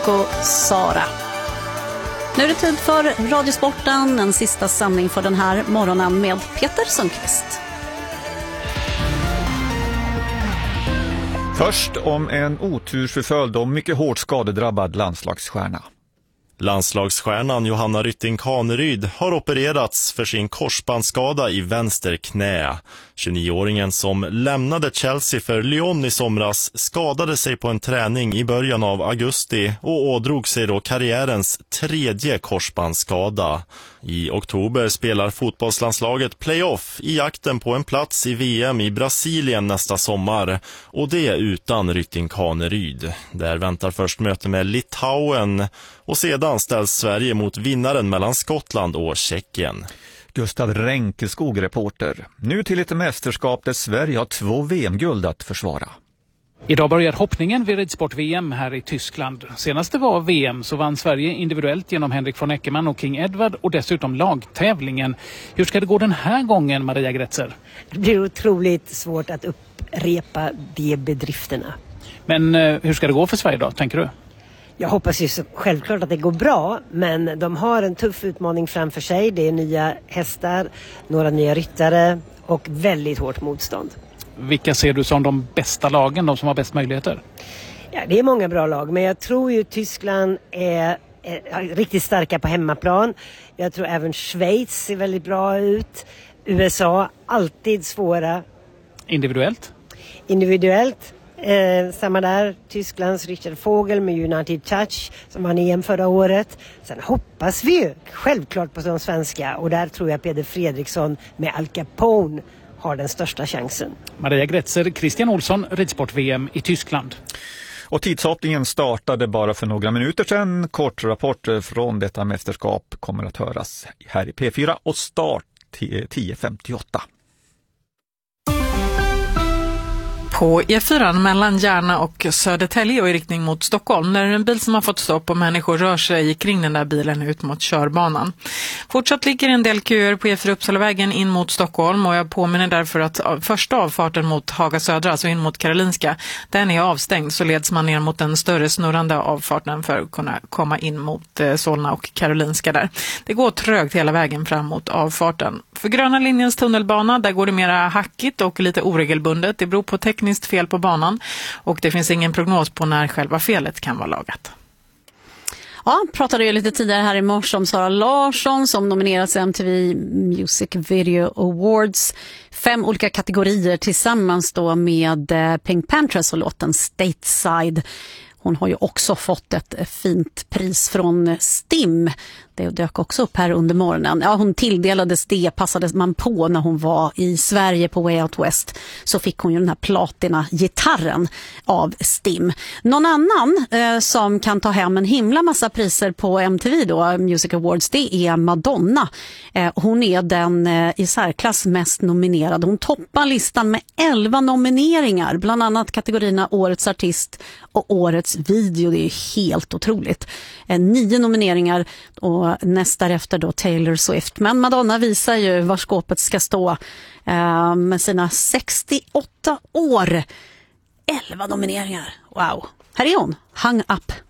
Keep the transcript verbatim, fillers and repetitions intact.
Marco Sara. Nu är det tid för Radiosporten, en sista samling för den här morgonen med Peter Sundqvist. Först om en otursförföljd och mycket hårt skadedrabbad landslagsstjärna. Landslagsstjärnan Johanna Rytting Kaneryd har opererats för sin korsbandsskada i vänster knä. tjugonioåringen som lämnade Chelsea för Lyon i somras skadade sig på en träning i början av augusti och ådrog sig då karriärens tredje korsbandsskada. I oktober spelar fotbollslandslaget playoff i jakten på en plats i V M i Brasilien nästa sommar, och det utan Rytting Kaneryd. Där väntar först möte med Litauen och sedan ställs Sverige mot vinnaren mellan Skottland och Tjeckien. Gustav Ränkeskog, reporter. Nu till ett mästerskap där Sverige har två V M-guld att försvara. Idag börjar hoppningen vid ridsport-V M här i Tyskland. Senast det var V M så vann Sverige individuellt genom Henrik von Eckermann och King Edward och dessutom lagtävlingen. Hur ska det gå den här gången, Maria Gretzer? Det blir otroligt svårt att upprepa de bedrifterna. Men eh, hur ska det gå för Sverige då, tänker du? Jag hoppas ju så självklart att det går bra, men de har en tuff utmaning framför sig. Det är nya hästar, några nya ryttare och väldigt hårt motstånd. Vilka ser du som de bästa lagen, de som har bäst möjligheter? Ja, det är många bra lag, men jag tror ju Tyskland är, är riktigt starka på hemmaplan. Jag tror även Schweiz ser väldigt bra ut. U S A, alltid svåra. Individuellt? Individuellt. Eh, samma där, Tysklands Richard Vogel med United Touch som vann E M förra året. Sen hoppas vi ju självklart på de svenska, och där tror jag Peder Fredriksson med Al Capone har den största chansen. Maria Gretzer, Christian Olsson, ridsport-V M i Tyskland. Och tidshoppningen startade bara för några minuter sedan. Kort rapport från detta mästerskap kommer att höras här i P fyra och start tio femtioåtta. På E fyra mellan Järna och Södertälje och i riktning mot Stockholm, när en bil som har fått stopp och människor rör sig kring den där bilen ut mot körbanan. Fortsatt ligger en del köer på E fyra Uppsalavägen in mot Stockholm, och jag påminner därför att första avfarten mot Haga Södra, alltså in mot Karolinska, den är avstängd, så leds man ner mot den större snurrande avfarten för att kunna komma in mot Solna och Karolinska där. Det går trögt hela vägen fram mot avfarten. För gröna linjens tunnelbana, där går det mera hackigt och lite oregelbundet. Det beror på tekniskt fel på banan, och det finns ingen prognos på när själva felet kan vara lagat. Ja, pratade ju lite tidigare här i morse om Sara Larsson som nominerats till M T V Music Video Awards. Fem olika kategorier tillsammans då med Pink Panthers och låten Stateside. Hon har ju också fått ett fint pris från Stim. Det dök också upp här under morgonen. Ja, hon tilldelades det, passade man på när hon var i Sverige på Way Out West. Så fick hon ju den här platina-gitarren av Stim. Någon annan eh, som kan ta hem en himla massa priser på M T V då, Music Awards, det är Madonna. Eh, hon är den eh, i särklass mest nominerad. Hon toppar listan med elva nomineringar, bland annat kategorierna Årets artist och Årets video. Det är helt otroligt. Eh, nio nomineringar, och nästa efter då Taylor Swift. Men Madonna visar ju var skåpet ska stå eh, med sina sextioåtta år. elva nomineringar. Wow. Här är hon. Hung Up.